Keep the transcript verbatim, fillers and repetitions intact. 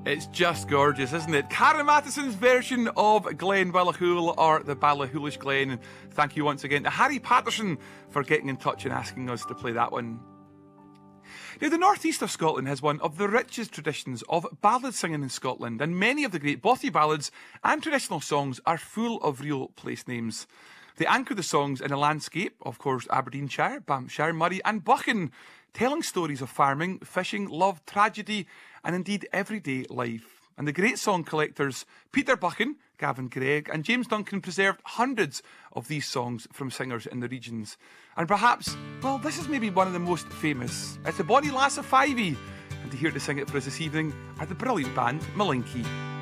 It's just gorgeous, isn't it? Karen Mattison's version of Glen Ballahool, or the Ballahoolish Glen. And thank you once again to Harry Patterson for getting in touch and asking us to play that one. Now, the northeast of Scotland has one of the richest traditions of ballad singing in Scotland, and many of the great bothy ballads and traditional songs are full of real place names. They anchor the songs in a landscape, of course, Aberdeenshire, Banffshire, Moray and Buchan, telling stories of farming, fishing, love, tragedy and indeed everyday life. And the great song collectors Peter Buchan, Gavin Gregg and James Duncan preserved hundreds of these songs from singers in the regions. And perhaps, well, this is maybe one of the most famous. It's the Bonnie Lass of Fyvie, and to hear to sing it for us this evening are the brilliant band Malinky.